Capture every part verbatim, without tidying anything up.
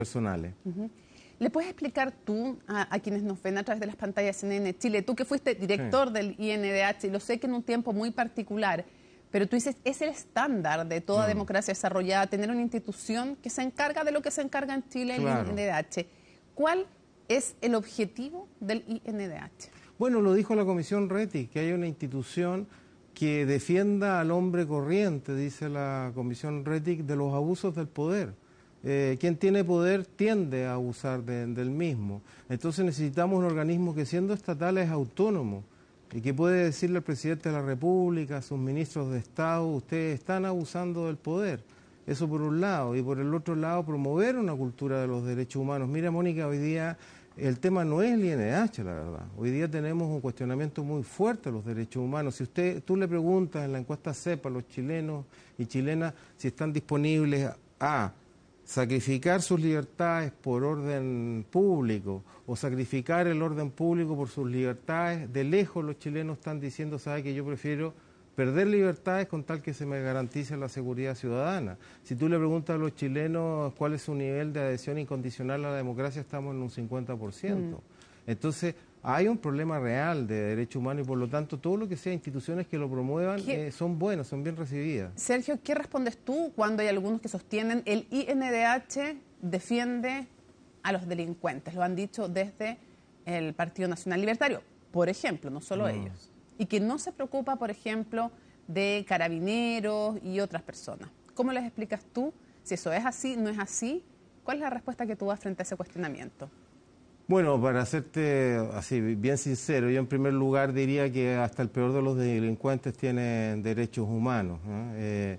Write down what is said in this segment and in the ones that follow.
personales. Uh-huh. ¿Le puedes explicar tú a, a quienes nos ven a través de las pantallas de C N N Chile, tú que fuiste director sí. del I N D H, lo sé que en un tiempo muy particular, pero tú dices, es el estándar de toda mm. democracia desarrollada, tener una institución que se encarga de lo que se encarga en Chile, claro. el I N D H. ¿Cuál es el objetivo del I N D H? Bueno, lo dijo la Comisión Rettig, que hay una institución que defienda al hombre corriente, dice la Comisión Rettig, de los abusos del poder. Eh, quien tiene poder tiende a abusar de, del mismo. Entonces necesitamos un organismo que, siendo estatal, es autónomo y que puede decirle al presidente de la República, a sus ministros de Estado, ustedes están abusando del poder. Eso por un lado. Y por el otro lado, promover una cultura de los derechos humanos. Mira, Mónica, hoy día el tema no es el I N D H, la verdad. Hoy día tenemos un cuestionamiento muy fuerte a los derechos humanos. Si usted, tú le preguntas en la encuesta CEPA a los chilenos y chilenas si están disponibles a sacrificar sus libertades por orden público o sacrificar el orden público por sus libertades, de lejos los chilenos están diciendo, sabe que yo prefiero perder libertades con tal que se me garantice la seguridad ciudadana. Si tú le preguntas a los chilenos cuál es su nivel de adhesión incondicional a la democracia, estamos en un cincuenta por ciento. Mm. Entonces, hay un problema real de derechos humanos y por lo tanto todo lo que sea instituciones que lo promuevan eh, son buenas, son bien recibidas. Sergio, ¿qué respondes tú cuando hay algunos que sostienen el I N D H defiende a los delincuentes? Lo han dicho desde el Partido Nacional Libertario, por ejemplo, no solo mm. ellos. Y que no se preocupa, por ejemplo, de carabineros y otras personas. ¿Cómo les explicas tú si eso es así, no es así? ¿Cuál es la respuesta que tú das frente a ese cuestionamiento? Bueno, para serte así bien sincero, yo en primer lugar diría que hasta el peor de los delincuentes tiene derechos humanos, ¿no? eh,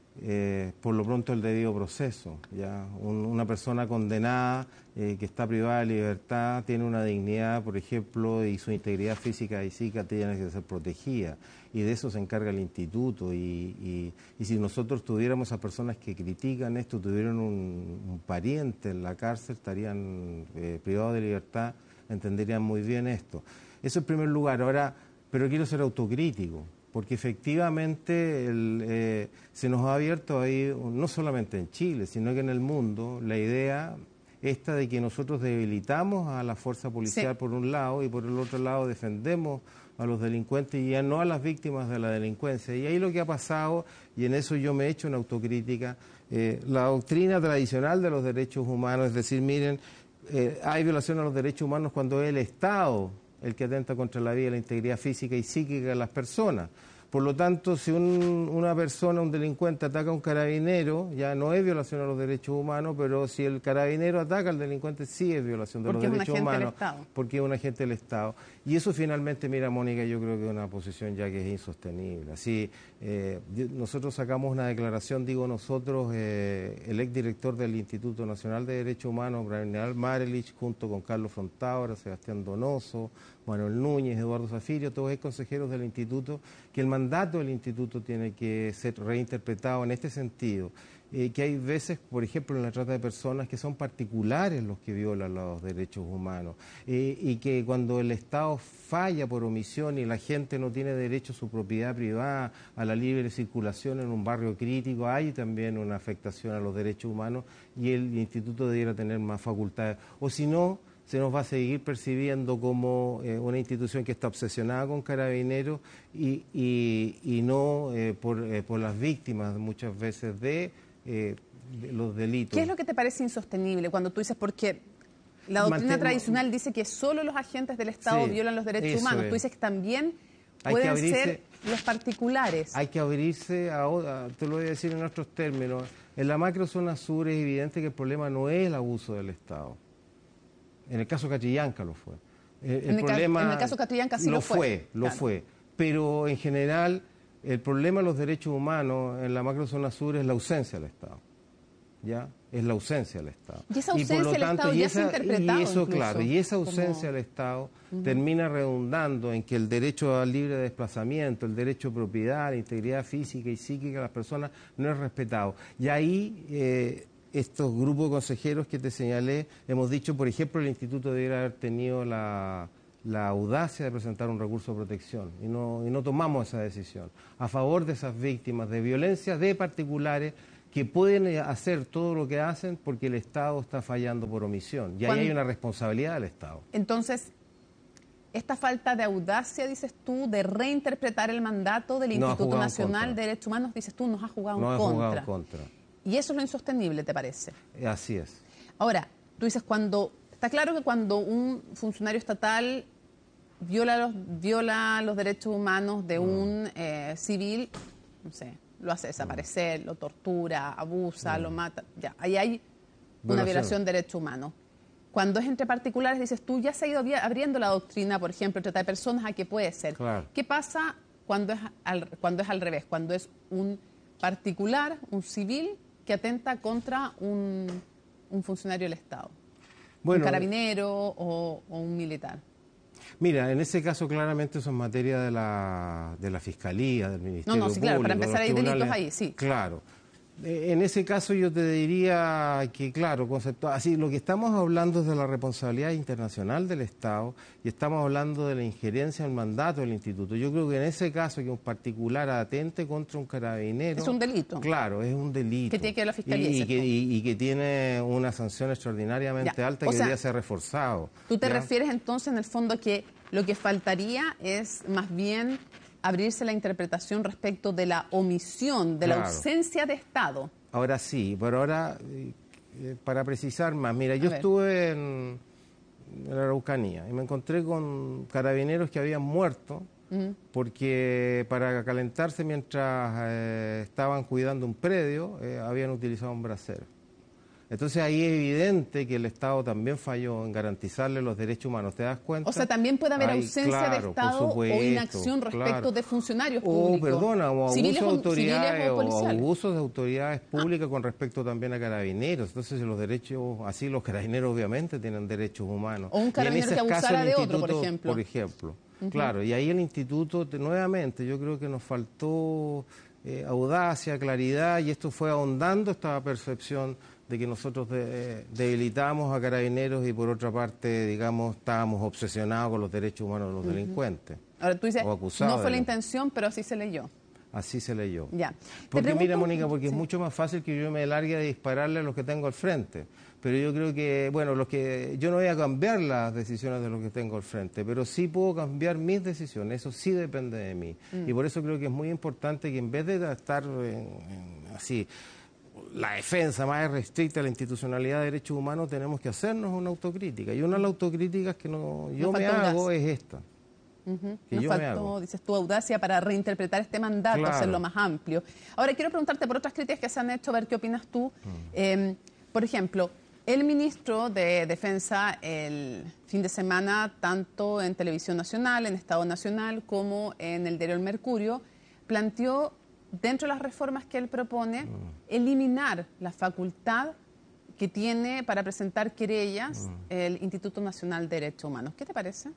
eh, por lo pronto el debido proceso. ¿ya? Un, una persona condenada eh, que está privada de libertad tiene una dignidad, por ejemplo, y su integridad física y psíquica tiene que ser protegida. Y de eso se encarga el instituto. Y, y, y si nosotros tuviéramos a personas que critican esto, tuvieran un, un pariente en la cárcel, estarían eh, privados de libertad, entenderían muy bien esto. Eso en primer lugar. Ahora, pero quiero ser autocrítico, porque efectivamente el, eh, se nos ha abierto ahí, no solamente en Chile, sino que en el mundo, la idea esta de que nosotros debilitamos a la fuerza policial sí. por un lado y por el otro lado defendemos a los delincuentes y ya no a las víctimas de la delincuencia. Y ahí lo que ha pasado, y en eso yo me he hecho una autocrítica, eh, la doctrina tradicional de los derechos humanos, es decir, miren, eh, hay violación a los derechos humanos cuando es el Estado el que atenta contra la vida, la integridad física y psíquica de las personas. Por lo tanto, si un, una persona, un delincuente ataca a un carabinero, ya no es violación a los derechos humanos, pero si el carabinero ataca al delincuente, sí es violación de porque los derechos humanos. Porque es un agente del Estado. Y eso finalmente, mira, Mónica, yo creo que es una posición ya que es insostenible. Así, eh, nosotros sacamos una declaración, digo nosotros, eh, el exdirector del Instituto Nacional de Derechos Humanos, Branial Marelich, junto con Carlos Frontaura, Sebastián Donoso, Manuel Núñez, Eduardo Zafirio, todos ex consejeros del instituto, que el mandato del instituto tiene que ser reinterpretado en este sentido, eh, que hay veces, por ejemplo, en la trata de personas, que son particulares los que violan los derechos humanos, eh, y que cuando el Estado falla por omisión y la gente no tiene derecho a su propiedad privada, a la libre circulación en un barrio crítico, hay también una afectación a los derechos humanos y el instituto debiera tener más facultades. O si no, se nos va a seguir percibiendo como eh, una institución que está obsesionada con carabineros y, y, y no eh, por, eh, por las víctimas muchas veces de, eh, de los delitos. ¿Qué es lo que te parece insostenible cuando tú dices, porque la doctrina Manten... tradicional dice que solo los agentes del Estado sí, violan los derechos humanos? Es. Tú dices que también pueden abrirse, ser los particulares. Hay que abrirse, a, a, te lo voy a decir en otros términos, en la macrozona sur es evidente que el problema no es el abuso del Estado. En el caso Catrillanca lo fue. El, el en, el problema en el caso Catrillanca sí lo, lo fue. fue lo claro. fue. Pero en general, el problema de los derechos humanos en la macrozona sur es la ausencia del Estado. ¿Ya? Es la ausencia del Estado. Y esa ausencia y por lo del tanto, Estado y ya esa, se ha interpretado y eso, incluso, claro, y esa ausencia como... del Estado uh-huh. termina redundando en que el derecho al libre desplazamiento, el derecho a propiedad, la integridad física y psíquica de las personas no es respetado. Y ahí... Eh, estos grupos de consejeros que te señalé, hemos dicho, por ejemplo, el instituto debería haber tenido la, la audacia de presentar un recurso de protección y no, y no tomamos esa decisión a favor de esas víctimas de violencia de particulares que pueden hacer todo lo que hacen porque el Estado está fallando por omisión. Y ahí hay una responsabilidad del Estado. Entonces, esta falta de audacia, dices tú, de reinterpretar el mandato del Nos Instituto Nacional de Derechos Humanos, dices tú, nos ha jugado nos en ha contra. Jugado en contra. Y eso es lo insostenible, ¿te parece? Así es. Ahora, tú dices, cuando está claro que cuando un funcionario estatal viola los, viola los derechos humanos de un eh, civil, no sé, lo hace desaparecer, mm. lo tortura, abusa, mm. lo mata, ya, ahí hay una violación, violación de derechos humanos. Cuando es entre particulares, dices tú, ya se ha ido abriendo la doctrina, por ejemplo, trata de personas, ¿a qué puede ser? Claro. ¿Qué pasa cuando es, al, cuando es al revés? Cuando es un particular, un civil, que atenta contra un, un funcionario del Estado, bueno, un carabinero o, o un militar. Mira, en ese caso claramente eso es materia de la, de la Fiscalía, del Ministerio No, no, sí, claro, Público, para empezar hay delitos ahí, sí. Claro. En ese caso yo te diría que, claro, conceptual, así lo que estamos hablando es de la responsabilidad internacional del Estado y estamos hablando de la injerencia en el mandato del Instituto. Yo creo que en ese caso que un particular atente contra un carabinero... Es un delito. Claro, es un delito. Que tiene que ver la Fiscalía. Y, y, que, y, y que tiene una sanción extraordinariamente ya. alta que debería ser reforzado. ¿Tú te ¿ya? refieres entonces en el fondo que lo que faltaría es más bien abrirse la interpretación respecto de la omisión, de claro. la ausencia de Estado? Ahora sí, pero ahora, eh, para precisar más, mira, yo estuve en, en la Araucanía y me encontré con carabineros que habían muerto uh-huh. porque para calentarse mientras eh, estaban cuidando un predio, eh, habían utilizado un brasero. Entonces ahí es evidente que el Estado también falló en garantizarle los derechos humanos. ¿Te das cuenta? O sea, también puede haber Ay, ausencia claro, de Estado supuesto, o inacción respecto claro. de funcionarios públicos. O, perdona, o abusos de autoridades o, o abusos de autoridades públicas ah. con respecto también a carabineros. Entonces los derechos, así los carabineros obviamente tienen derechos humanos. O un carabinero que abusara de otro, por ejemplo. Por ejemplo, uh-huh. claro. Y ahí el instituto, nuevamente, yo creo que nos faltó eh, audacia, claridad, y esto fue ahondando esta percepción de que nosotros de, debilitamos a carabineros y por otra parte, digamos, estábamos obsesionados con los derechos humanos de los uh-huh. delincuentes. Ahora tú dices, no fue la intención, pero así se leyó. Así se leyó. Ya. Porque pregunto, mira, Mónica, porque sí. es mucho más fácil que yo me largue a dispararle a los que tengo al frente. Pero yo creo que, bueno, los que yo no voy a cambiar las decisiones de los que tengo al frente, pero sí puedo cambiar mis decisiones, eso sí depende de mí. Mm. Y por eso creo que es muy importante que en vez de estar en, en, así... la defensa más restricta de la institucionalidad de derechos humanos, tenemos que hacernos una autocrítica. Y una de las autocríticas que no, yo me hago es esta. Uh-huh. Que Nos yo faltó, me hago. dices tú, audacia para reinterpretar este mandato, claro. hacerlo más amplio. Ahora quiero preguntarte por otras críticas que se han hecho, a ver qué opinas tú. Uh-huh. Eh, por ejemplo, el ministro de Defensa el fin de semana, tanto en Televisión Nacional, en Estado Nacional, como en el diario El Mercurio, planteó, dentro de las reformas que él propone, mm. eliminar la facultad que tiene para presentar querellas mm. el Instituto Nacional de Derechos Humanos. ¿Qué te parece?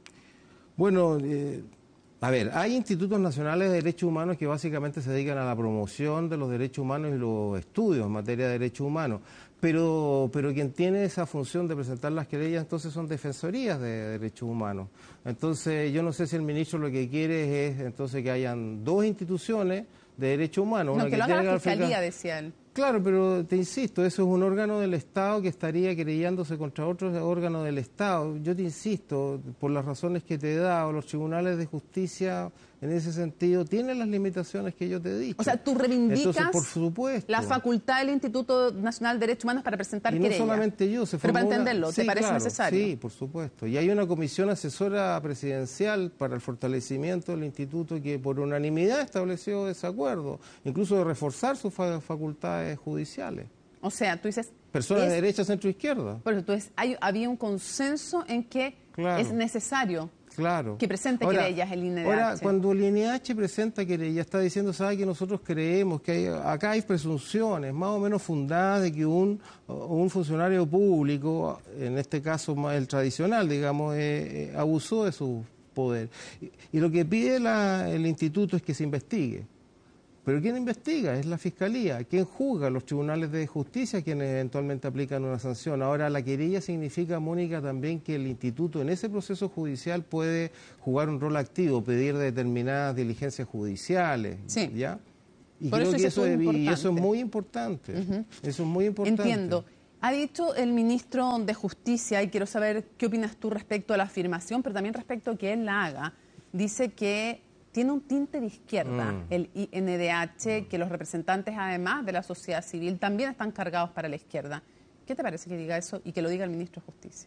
Bueno, eh, a ver, hay institutos nacionales de derechos humanos que básicamente se dedican a la promoción de los derechos humanos y los estudios en materia de derechos humanos, pero, pero quien tiene esa función de presentar las querellas entonces son defensorías de derechos humanos. Entonces yo no sé si el ministro lo que quiere es entonces que hayan dos instituciones de derechos humanos. No, una que, que lo haga la Fiscalía, África. Decía él. Claro, pero te insisto, eso es un órgano del Estado que estaría querellándose contra otros órganos del Estado. Yo te insisto, por las razones que te he dado, los tribunales de justicia, en ese sentido, tienen las limitaciones que yo te he dicho. O sea, tú reivindicas Entonces, por supuesto, la facultad del Instituto Nacional de Derechos Humanos para presentar y no querellas. solamente yo, se Pero para una... entenderlo, ¿te sí, parece claro, necesario? Sí, por supuesto. Y hay una comisión asesora presidencial para el fortalecimiento del instituto que por unanimidad estableció ese acuerdo, incluso de reforzar sus facultades judiciales. O sea, tú dices... Personas es, de derecha, centro, izquierda. Pero entonces hay, había un consenso en que claro, es necesario claro. que presente ahora, querellas el I N D H. Ahora, cuando el I N D H presenta querellas, está diciendo, sabe que nosotros creemos que hay, acá hay presunciones más o menos fundadas de que un, un funcionario público, en este caso más el tradicional, digamos, eh, eh, abusó de su poder. Y, y lo que pide la, el instituto es que se investigue. Pero ¿quién investiga? Es la Fiscalía. ¿Quién juzga? Los tribunales de justicia, quienes eventualmente aplican una sanción. Ahora, la querella significa, Mónica, también que el instituto en ese proceso judicial puede jugar un rol activo, pedir determinadas diligencias judiciales, sí. ¿ya? Y Por creo eso que eso es, es, y eso es muy importante. Uh-huh. Eso es muy importante. Entiendo. Ha dicho el ministro de Justicia, y quiero saber qué opinas tú respecto a la afirmación, pero también respecto a que él la haga. Dice que tiene un tinte de izquierda mm. el I N D H, mm. que los representantes, además de la sociedad civil, también están cargados para la izquierda. ¿Qué te parece que diga eso y que lo diga el ministro de Justicia?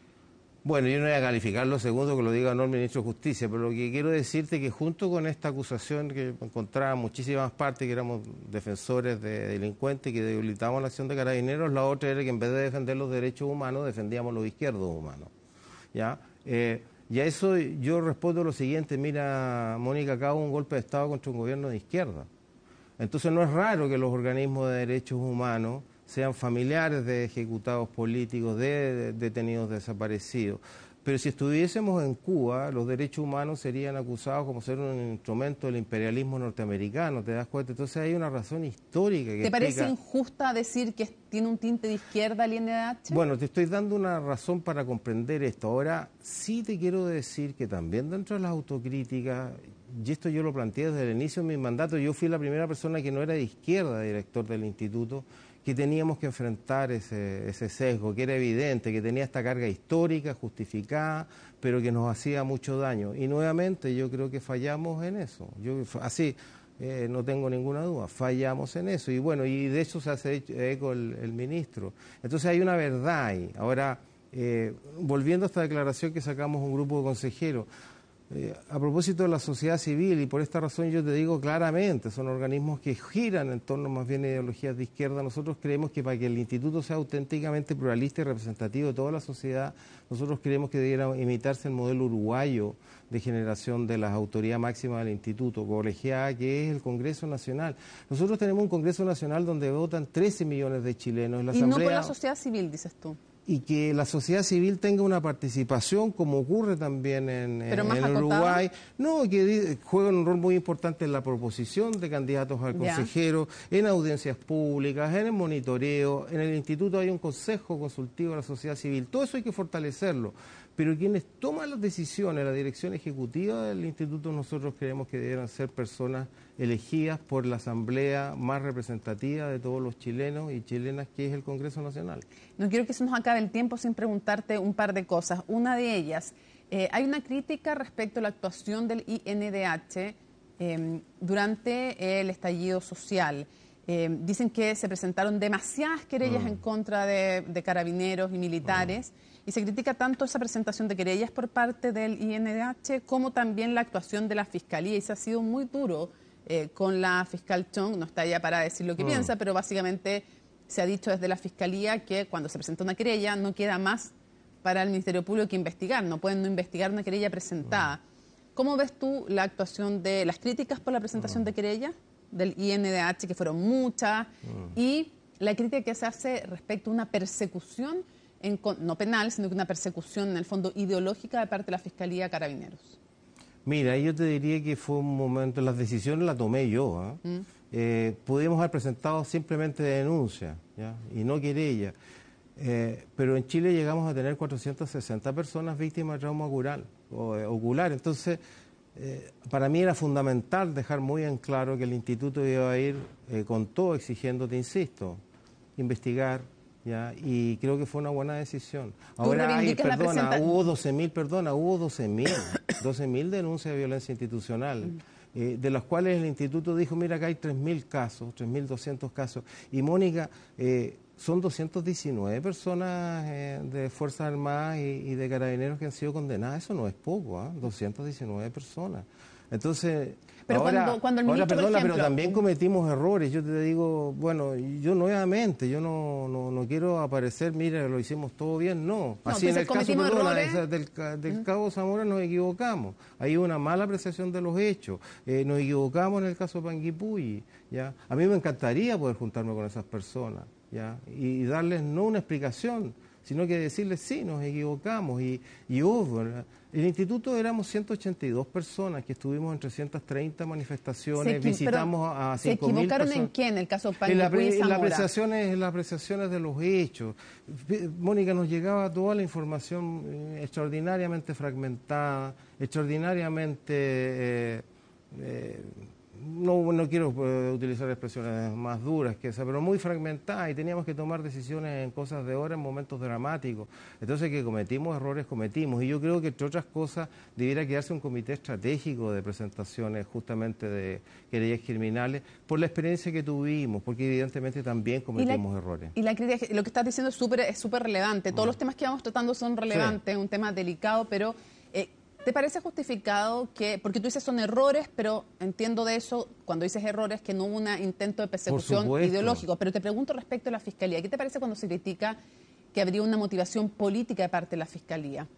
Bueno, yo no voy a calificar lo segundo que lo diga no el ministro de Justicia, pero lo que quiero decirte es que junto con esta acusación que encontraba muchísimas partes, que éramos defensores de delincuentes, que debilitábamos la acción de Carabineros, la otra era que en vez de defender los derechos humanos, defendíamos los izquierdos humanos. ¿Ya? Eh, y a eso yo respondo lo siguiente: mira, Mónica, acá hubo un golpe de Estado contra un gobierno de izquierda. Entonces no es raro que los organismos de derechos humanos sean familiares de ejecutados políticos, de detenidos desaparecidos. Pero si estuviésemos en Cuba, los derechos humanos serían acusados como ser un instrumento del imperialismo norteamericano, ¿te das cuenta? Entonces hay una razón histórica que ¿Te parece explica... injusta decir que tiene un tinte de izquierda el I N D H? Bueno, te estoy dando una razón para comprender esto. Ahora, sí te quiero decir que también dentro de las autocríticas, y esto yo lo planteé desde el inicio de mi mandato, yo fui la primera persona que no era de izquierda, director del instituto, que teníamos que enfrentar ese, ese sesgo, que era evidente, que tenía esta carga histórica, justificada, pero que nos hacía mucho daño. Y nuevamente yo creo que fallamos en eso. Yo así, eh, no tengo ninguna duda, fallamos en eso. Y bueno, y de eso se hace eco el, el ministro. Entonces hay una verdad ahí. Ahora, eh, volviendo a esta declaración que sacamos un grupo de consejeros, Eh, a propósito de la sociedad civil, y por esta razón yo te digo claramente, son organismos que giran en torno más bien a ideologías de izquierda. Nosotros creemos que para que el instituto sea auténticamente pluralista y representativo de toda la sociedad, nosotros creemos que debiera imitarse el modelo uruguayo de generación de la autoridad máxima del instituto, colegiada, que es el Congreso Nacional. Nosotros tenemos un Congreso Nacional donde votan trece millones de chilenos. La y Asamblea... no por la sociedad civil, dices tú. Y que la sociedad civil tenga una participación, como ocurre también en, en, en Uruguay. No, que juega un rol muy importante en la proposición de candidatos al consejero, ya. En audiencias públicas, en el monitoreo. En el instituto hay un consejo consultivo de la sociedad civil. Todo eso hay que fortalecerlo. Pero quienes toman las decisiones, la dirección ejecutiva del instituto, nosotros creemos que deben ser personas elegidas por la asamblea más representativa de todos los chilenos y chilenas, que es el Congreso Nacional. No quiero que se nos acabe el tiempo sin preguntarte un par de cosas. Una de ellas, eh, hay una crítica respecto a la actuación del I N D H eh, durante el estallido social. Eh, dicen que se presentaron demasiadas querellas mm. en contra de, de carabineros y militares, mm. y se critica tanto esa presentación de querellas por parte del I N D H como también la actuación de la Fiscalía, y se ha sido muy duro eh, con la fiscal Chong. No está ella para decir lo que mm. piensa, pero básicamente se ha dicho desde la Fiscalía que cuando se presenta una querella no queda más para el Ministerio Público que investigar, no pueden no investigar una querella presentada. Mm. ¿Cómo ves tú la actuación de las críticas por la presentación mm. de querella del I N D H, que fueron muchas, mm. y la crítica que se hace respecto a una persecución, en, no penal, sino que una persecución en el fondo ideológica de parte de la Fiscalía Carabineros? Mira, yo te diría que fue un momento, las decisiones las tomé yo. ¿eh? Mm. Eh, pudimos haber presentado simplemente denuncia, ¿ya? Y no querella. Eh, pero en Chile llegamos a tener cuatrocientas sesenta personas víctimas de trauma ocular. O, eh, ocular. Entonces, Eh, para mí era fundamental dejar muy en claro que el instituto iba a ir eh, con todo exigiendo, te insisto, investigar, ¿ya? Y creo que fue una buena decisión. Ahora hay, perdona, presenta... hubo doce mil, perdona, hubo doce mil, doce mil denuncias de violencia institucional, mm. eh, de las cuales el instituto dijo, mira, acá hay tres mil casos, tres mil doscientos casos. Y Mónica, eh, son doscientas diecinueve personas eh, de Fuerzas Armadas y, y de Carabineros que han sido condenadas. Eso no es poco, ¿eh? doscientas diecinueve personas. Entonces, pero ahora, cuando, cuando el ahora ministro, perdona, ejemplo, pero también cometimos errores. Yo te digo, bueno, yo nuevamente, yo no, no, no quiero aparecer, mira, lo hicimos todo bien, no. no Así en el caso, perdona, esa, del, del ¿Mm? Cabo Zamora nos equivocamos. Hay una mala apreciación de los hechos. Eh, nos equivocamos en el caso de Panguipulli, ¿ya? A mí me encantaría poder juntarme con esas personas, ¿ya? Y, y darles no una explicación, sino que decirles sí, nos equivocamos. Y, y hubo, ¿verdad? El instituto éramos ciento ochenta y dos personas que estuvimos en trescientas treinta manifestaciones, visitamos a cinco mil personas. ¿Se equivocaron en qué? ¿En el caso de Panguipulli y Zamora? En las apreciaciones, en las apreciaciones de los hechos. Mónica, nos llegaba toda la información eh, extraordinariamente fragmentada, extraordinariamente... Eh, eh, no, no quiero eh, utilizar expresiones más duras que esa, pero muy fragmentada, y teníamos que tomar decisiones en cosas de hora, en momentos dramáticos. Entonces, que cometimos errores, cometimos. Y yo creo que, entre otras cosas, debiera quedarse un comité estratégico de presentaciones justamente de querellas criminales por la experiencia que tuvimos, porque evidentemente también cometimos y la, errores. Y la crítica, lo que estás diciendo es súper es súper relevante. Todos mm. los temas que vamos tratando son relevantes, es sí. un tema delicado, pero... Eh, ¿te parece justificado que, porque tú dices son errores, pero entiendo de eso, cuando dices errores, que no hubo un intento de persecución ideológico, pero te pregunto respecto a la Fiscalía, ¿qué te parece cuando se critica que habría una motivación política de parte de la Fiscalía?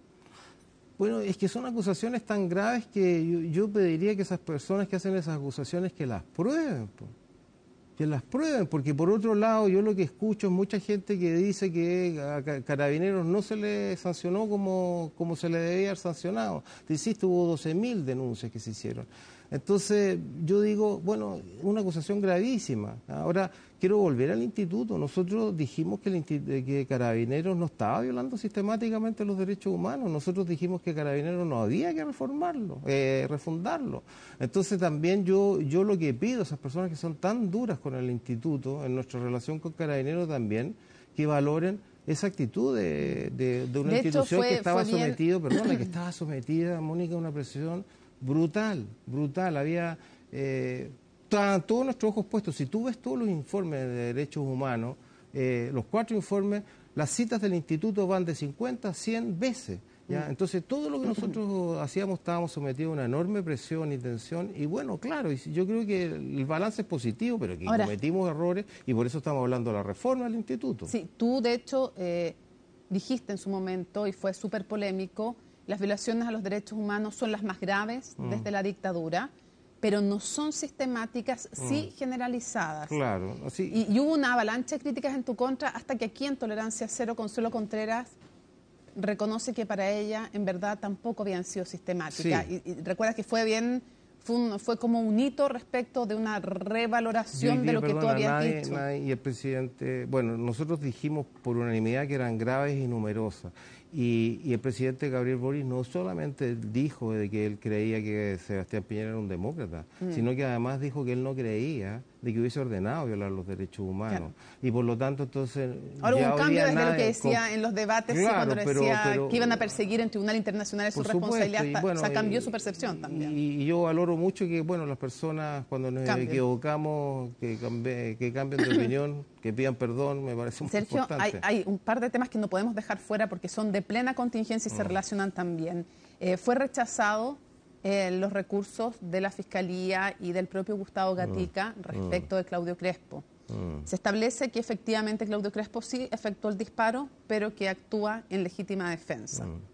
Bueno, es que son acusaciones tan graves que yo, yo pediría que esas personas que hacen esas acusaciones que las prueben, pues. Que las prueben, porque por otro lado yo lo que escucho es mucha gente que dice que a Carabineros no se le sancionó como, como se le debía haber sancionado. Te insisto, hubo doce mil denuncias que se hicieron. Entonces yo digo, bueno, una acusación gravísima. Ahora, quiero volver al instituto. Nosotros dijimos que, el, que Carabineros no estaba violando sistemáticamente los derechos humanos. Nosotros dijimos que Carabineros no había que reformarlo, eh, refundarlo. Entonces también yo, yo lo que pido a esas personas que son tan duras con el instituto, en nuestra relación con Carabineros también, que valoren esa actitud de, de, de una de institución fue, que estaba bien... sometido, perdona, que estaba sometida, Mónica, a una presión brutal, brutal. Había eh, todos nuestros ojos puestos. Si tú ves todos los informes de derechos humanos, eh, los cuatro informes, las citas del instituto van de cincuenta a cien veces. ¿ya? Entonces, todo lo que nosotros hacíamos estábamos sometidos a una enorme presión y tensión. Y bueno, claro, yo creo que el balance es positivo, pero que Ahora, cometimos errores y por eso estamos hablando de la reforma del instituto. Sí, tú de hecho eh, dijiste en su momento, y fue súper polémico, las violaciones a los derechos humanos son las más graves mm. desde la dictadura, pero no son sistemáticas, sí mm. generalizadas. Claro. Así... Y, y hubo una avalancha de críticas en tu contra hasta que aquí en Tolerancia Cero, Consuelo Contreras reconoce que para ella en verdad tampoco habían sido sistemáticas. Sí. Y, y recuerdas que fue bien, fue, un, fue como un hito respecto de una revaloración día, de lo perdona, que tú habías nadie, dicho. Nadie, y el presidente, bueno, nosotros dijimos por unanimidad que eran graves y numerosas. Y, y el presidente Gabriel Boric no solamente dijo de que él creía que Sebastián Piñera era un demócrata, mm. sino que además dijo que él no creía de que hubiese ordenado violar los derechos humanos. Claro. Y por lo tanto, entonces... Ahora hubo un cambio desde lo que decía con... en los debates, claro, cuando pero, decía pero, que iban a perseguir en tribunal internacional su responsabilidad, hasta, bueno, o sea, cambió y, su percepción también. Y, y yo valoro mucho que, bueno, las personas cuando nos Cambien. equivocamos, que, cambie, que cambien de opinión, que pidan perdón, me parece muy Sergio, importante. Hay, hay un par de temas que no podemos dejar fuera porque son de plena contingencia y mm. se relacionan también. Eh, fue rechazado eh, los recursos de la Fiscalía y del propio Gustavo Gatica mm. respecto mm. de Claudio Crespo. Mm. Se establece que efectivamente Claudio Crespo sí efectuó el disparo, pero que actúa en legítima defensa. Mm.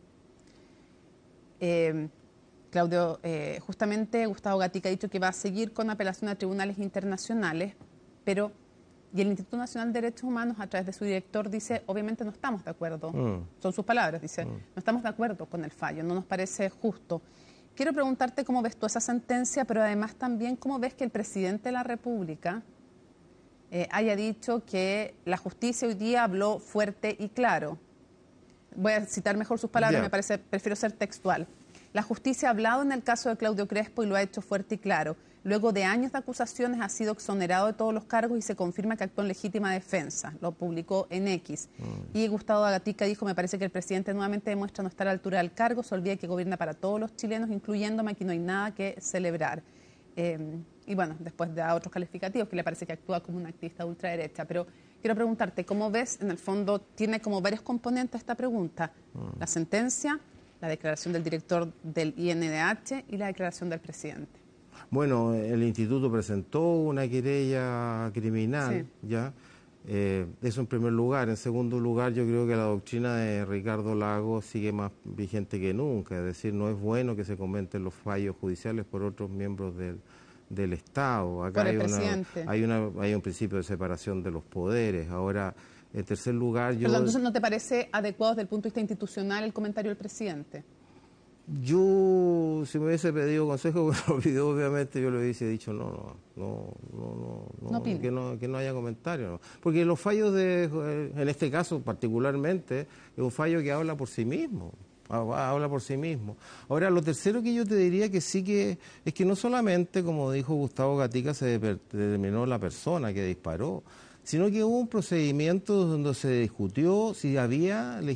Eh, Claudio, eh, justamente Gustavo Gatica ha dicho que va a seguir con apelación a tribunales internacionales, pero... Y el Instituto Nacional de Derechos Humanos, a través de su director, dice, obviamente no estamos de acuerdo, mm. son sus palabras, dice, mm. no estamos de acuerdo con el fallo, no nos parece justo. Quiero preguntarte cómo ves tú esa sentencia, pero además también cómo ves que el presidente de la República eh, haya dicho que la justicia hoy día habló fuerte y claro. Voy a citar mejor sus palabras, yeah. me parece, prefiero ser textual. La justicia ha hablado en el caso de Claudio Crespo y lo ha hecho fuerte y claro. Luego de años de acusaciones ha sido exonerado de todos los cargos y se confirma que actuó en legítima defensa. Lo publicó en X. Mm. Y Gustavo Gatica dijo, me parece que el presidente nuevamente demuestra no estar a la altura del cargo, se olvida que gobierna para todos los chilenos, incluyéndome, aquí no hay nada que celebrar. Eh, y bueno, después da otros calificativos que le parece que actúa como un activista de ultraderecha. Pero quiero preguntarte, ¿cómo ves? En el fondo tiene como varios componentes esta pregunta. Mm. La sentencia, la declaración del director del I N D H y la declaración del presidente. Bueno, el instituto presentó una querella criminal, sí. ¿ya? Eh, eso en primer lugar. En segundo lugar, yo creo que la doctrina de Ricardo Lagos sigue más vigente que nunca. Es decir, no es bueno que se comenten los fallos judiciales por otros miembros del, del Estado. Acá por el hay, presidente. Una, hay, una, hay un principio de separación de los poderes. Ahora, en tercer lugar, yo... Pero entonces, ¿no te parece adecuado desde el punto de vista institucional el comentario del presidente? Yo, si me hubiese pedido consejo, bueno, lo pidió, obviamente yo le hubiese dicho no, no, no, no, no, no que, no que no haya comentarios. ¿No? Porque los fallos, de, en este caso particularmente, es un fallo que habla por sí mismo. habla por sí mismo. Ahora, lo tercero que yo te diría que sí que es que no solamente, como dijo Gustavo Gatica, se determinó la persona que disparó, sino que hubo un procedimiento donde se discutió si había